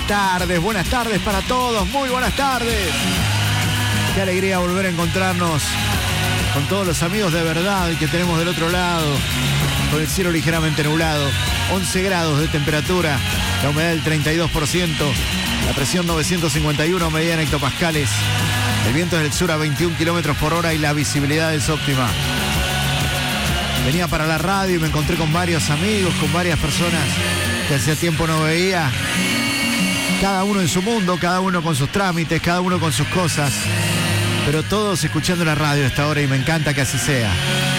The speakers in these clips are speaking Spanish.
buenas tardes para todos, muy buenas tardes. Qué alegría volver a encontrarnos con todos los amigos de verdad que tenemos del otro lado, con el cielo ligeramente nublado, 11 grados de temperatura, la humedad del 32%, la presión 951 medida en hectopascales, el viento es del sur a 21 kilómetros por hora y la visibilidad es óptima. Venía para la radio y me encontré con varios amigos, con varias personas que hacía tiempo no veía. Cada uno en su mundo, cada uno con sus trámites, cada uno con sus cosas, pero todos escuchando la radio a esta hora y me encanta que así sea.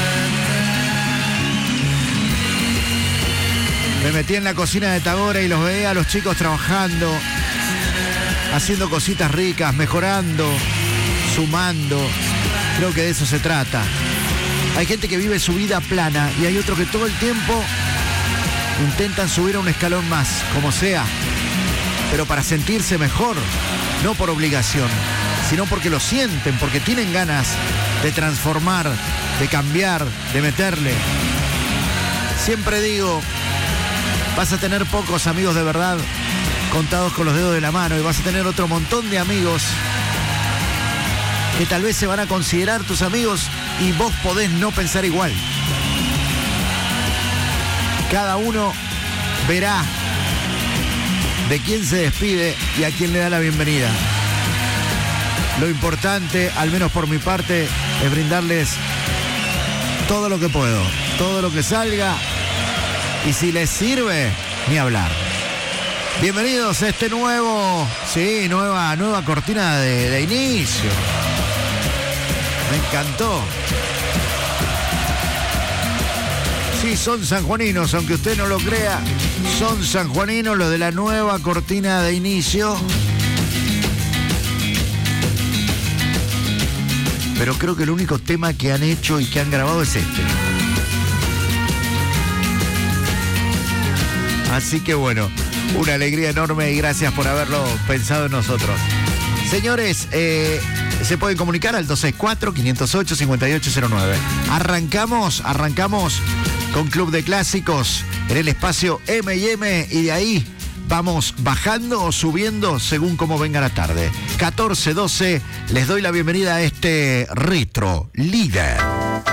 Me metí en la cocina de Tagora y los veía a los chicos trabajando, haciendo cositas ricas, mejorando, sumando. Creo que de eso se trata. Hay gente que vive su vida plana y hay otros que todo el tiempo intentan subir a un escalón más, como sea, pero para sentirse mejor, no por obligación, sino porque lo sienten, porque tienen ganas de transformar, de cambiar, de meterle. Siempre digo, vas a tener pocos amigos de verdad, contados con los dedos de la mano, y vas a tener otro montón de amigos que tal vez se van a considerar tus amigos y vos podés no pensar igual. Cada uno verá de quién se despide y a quién le da la bienvenida. Lo importante, al menos por mi parte, es brindarles todo lo que puedo, todo lo que salga, y si les sirve, ni hablar. Bienvenidos a este nueva cortina de inicio. Me encantó. Sí, son sanjuaninos, aunque usted no lo crea, son sanjuaninos los de la nueva cortina de inicio. Pero creo que el único tema que han hecho y que han grabado es este. Así que bueno, una alegría enorme y gracias por haberlo pensado en nosotros. Señores, se pueden comunicar al 264-508-5809. Arrancamos con Club de Clásicos en el espacio M&M y de ahí vamos bajando o subiendo según cómo venga la tarde. 14-12, les doy la bienvenida a este Retro Líder.